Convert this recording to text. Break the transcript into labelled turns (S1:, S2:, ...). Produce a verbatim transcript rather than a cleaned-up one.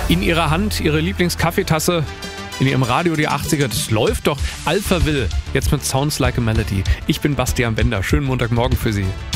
S1: In ihrer Hand ihre Lieblingskaffeetasse, in ihrem Radio die achtziger. Das läuft doch. Alphaville, jetzt mit Sounds Like a Melody. Ich bin Bastian Bender. Schönen Montagmorgen für Sie.